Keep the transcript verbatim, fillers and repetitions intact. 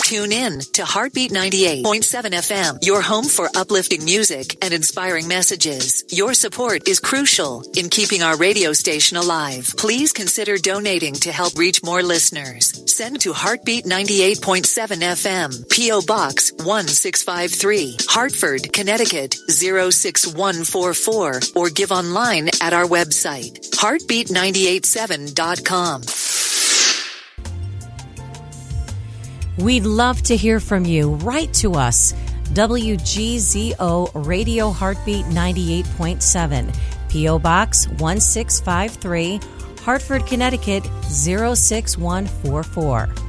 Tune in to Heartbeat ninety-eight point seven F M, your home for uplifting music and inspiring messages. Your support is crucial in keeping our radio station alive. Please consider donating to help reach more listeners. Send to Heartbeat ninety-eight point seven F M, P O. Box one six five three, Hartford, Connecticut zero six one four four, or give online at our website, heartbeat nine eight seven dot com. We'd love to hear from you. Write to us. W G Z O Radio Heartbeat ninety-eight point seven, P O. Box one six five three, Hartford, Connecticut zero six one four four.